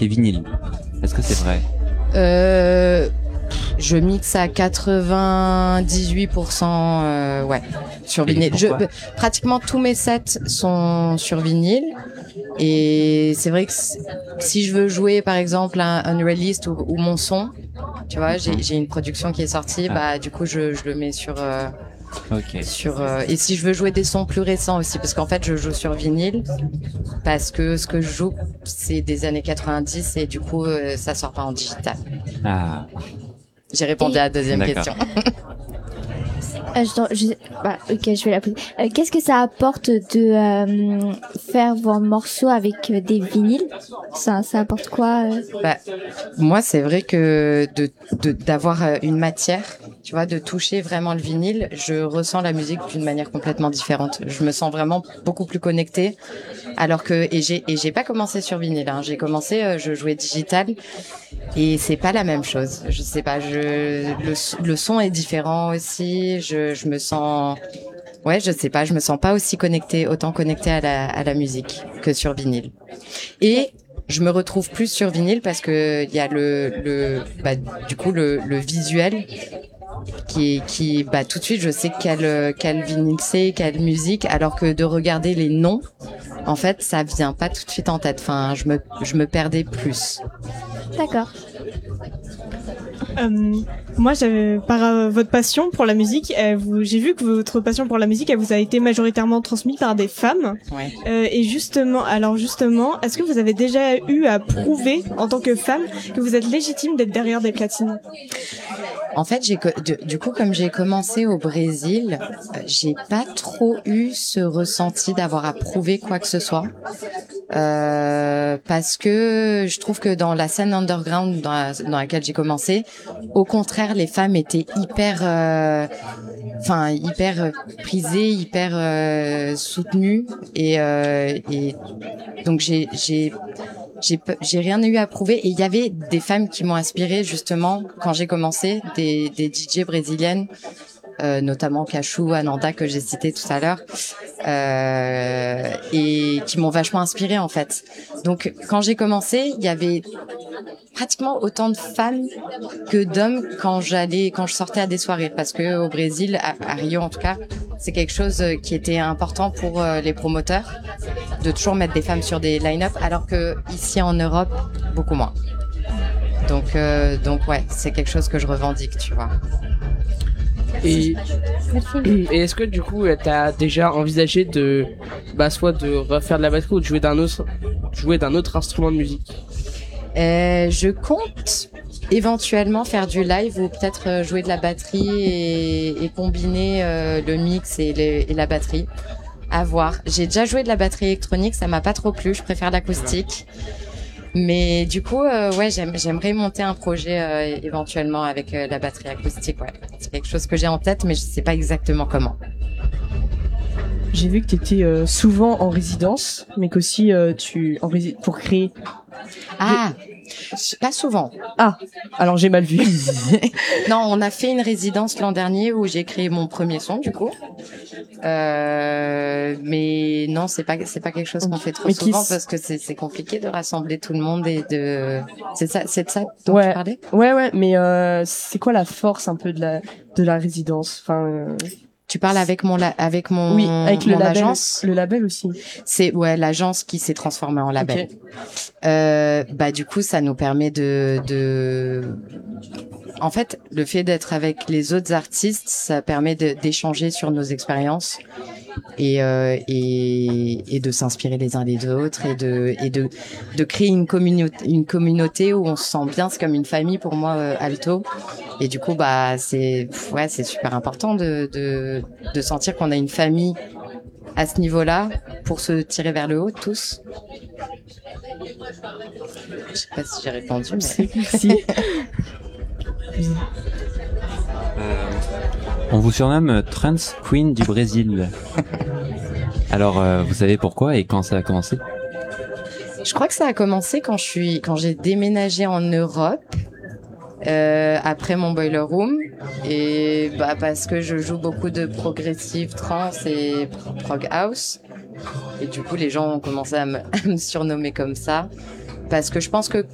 les vinyles. Est-ce que c'est vrai? Je mixe à 98%, ouais, sur vinyle. Pratiquement tous mes sets sont sur vinyle. Et c'est vrai que si je veux jouer, par exemple, un release ou mon son, tu vois, j'ai une production qui est sortie, bah, du coup, je le mets sur, et si je veux jouer des sons plus récents aussi, parce qu'en fait, je joue sur vinyle, parce que ce que je joue, c'est des années 90 et du coup, ça sort pas en digital. Ah. J'ai répondu à la deuxième question. Ok, je vais la poser. Qu'est-ce que ça apporte de faire vos morceaux avec des vinyles? Ça apporte quoi? Moi, c'est vrai que d'avoir une matière, tu vois, de toucher vraiment le vinyle, je ressens la musique d'une manière complètement différente. Je me sens vraiment beaucoup plus connectée. Alors que j'ai pas commencé sur vinyle, hein. J'ai commencé, je jouais digital et c'est pas la même chose. Je sais pas, le son est différent aussi. Je me sens, ouais, je sais pas, je me sens pas aussi autant connectée à la musique que sur vinyle. Et je me retrouve plus sur vinyle parce que il y a du coup le visuel qui tout de suite je sais quel vinyle c'est, quelle musique, alors que de regarder les noms, en fait ça vient pas tout de suite en tête. Enfin, je me perdais plus. D'accord. Moi, par votre passion pour la musique, j'ai vu que votre passion pour la musique, elle vous a été majoritairement transmise par des femmes. Ouais. Et justement, est-ce que vous avez déjà eu à prouver en tant que femme que vous êtes légitime d'être derrière des platines? En fait, du coup, comme j'ai commencé au Brésil, j'ai pas trop eu ce ressenti d'avoir à prouver quoi que ce soit. Parce que je trouve que dans la scène underground dans laquelle j'ai commencé, au contraire, les femmes étaient hyper prisées, hyper soutenues, et donc j'ai rien eu à prouver. Et il y avait des femmes qui m'ont inspirée justement quand j'ai commencé, des DJ brésiliennes, notamment Cachou, Ananda que j'ai cité tout à l'heure, et qui m'ont vachement inspirée en fait. Donc quand j'ai commencé, il y avait pratiquement autant de femmes que d'hommes quand je sortais à des soirées, parce que au Brésil, à Rio en tout cas, c'est quelque chose qui était important pour les promoteurs, de toujours mettre des femmes sur des line-up, alors que ici en Europe, beaucoup moins. Donc ouais, c'est quelque chose que je revendique, tu vois. Et est-ce que du coup t'as déjà envisagé soit de refaire de la batterie ou de jouer d'un autre instrument de musique? Je compte éventuellement faire du live ou peut-être jouer de la batterie et combiner le mix et la batterie. À voir. J'ai déjà joué de la batterie électronique, ça m'a pas trop plu, je préfère l'acoustique. Mais du coup, ouais, j'aimerais monter un projet éventuellement avec la batterie acoustique. Ouais, c'est quelque chose que j'ai en tête, mais je sais pas exactement comment. J'ai vu que tu étais souvent en résidence, mais qu'aussi pour créer. Pas souvent. Ah, alors j'ai mal vu. Non, on a fait une résidence l'an dernier où j'ai créé mon premier son, du coup. Mais non, c'est pas quelque chose qu'on fait trop souvent parce que c'est compliqué de rassembler tout le monde et c'est de ça dont tu parlais? Ouais, mais c'est quoi la force un peu de la résidence? Enfin. Tu parles avec mon oui, avec mon label, agence. Le label aussi. C'est l'agence qui s'est transformée en label. Okay. Du coup, ça nous permet en fait, le fait d'être avec les autres artistes, ça permet d'échanger sur nos expériences et de s'inspirer les uns des autres et de créer une communauté où on se sent bien. C'est comme une famille pour moi, Alto. Et du coup, c'est super important de sentir qu'on a une famille à ce niveau-là pour se tirer vers le haut tous. Je sais pas si j'ai répondu, mais si. On vous surnomme Trance Queen du Brésil. Alors, vous savez pourquoi et quand ça a commencé? Je crois que ça a commencé quand j'ai déménagé en Europe. Après mon Boiler Room, et parce que je joue beaucoup de progressive trance et prog house, et du coup les gens ont commencé à me surnommer comme ça, parce que je pense que